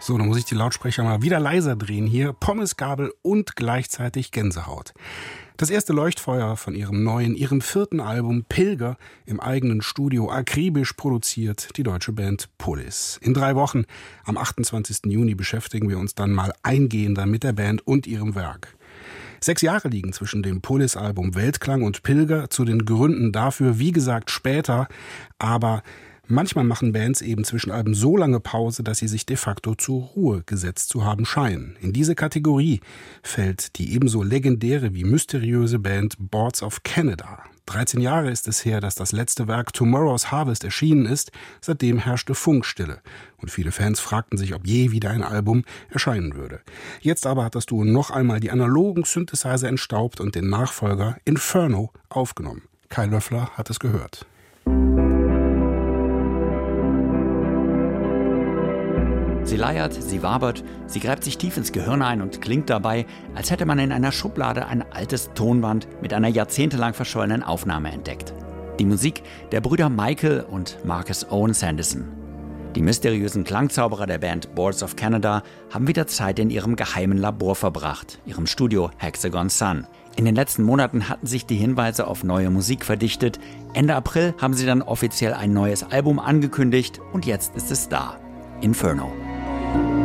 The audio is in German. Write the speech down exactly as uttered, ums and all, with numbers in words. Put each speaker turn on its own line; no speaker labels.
So, dann muss ich die Lautsprecher mal wieder leiser drehen hier. Pommesgabel und gleichzeitig Gänsehaut. Das erste Leuchtfeuer von ihrem neuen, ihrem vierten Album Pilger im eigenen Studio akribisch produziert die deutsche Band Pulis. In drei Wochen, am achtundzwanzigsten Juni, beschäftigen wir uns dann mal eingehender mit der Band und ihrem Werk. Sechs Jahre liegen zwischen dem Pulis-Album Weltklang und Pilger. Zu den Gründen dafür, wie gesagt, später. Aber manchmal machen Bands eben zwischen Alben so lange Pause, dass sie sich de facto zur Ruhe gesetzt zu haben scheinen. In diese Kategorie fällt die ebenso legendäre wie mysteriöse Band Boards of Canada. dreizehn Jahre ist es her, dass das letzte Werk Tomorrow's Harvest erschienen ist. Seitdem herrschte Funkstille. Und viele Fans fragten sich, ob je wieder ein Album erscheinen würde. Jetzt aber hat das Duo noch einmal die analogen Synthesizer entstaubt und den Nachfolger Inferno aufgenommen. Kai Löffler hat es gehört.
Sie leiert, sie wabert, sie gräbt sich tief ins Gehirn ein und klingt dabei, als hätte man in einer Schublade ein altes Tonband mit einer jahrzehntelang verschollenen Aufnahme entdeckt. Die Musik der Brüder Michael und Marcus Owen Sanderson. Die mysteriösen Klangzauberer der Band Boards of Canada haben wieder Zeit in ihrem geheimen Labor verbracht, ihrem Studio Hexagon Sun. In den letzten Monaten hatten sich die Hinweise auf neue Musik verdichtet. Ende April haben sie dann offiziell ein neues Album angekündigt und jetzt ist es da. Inferno.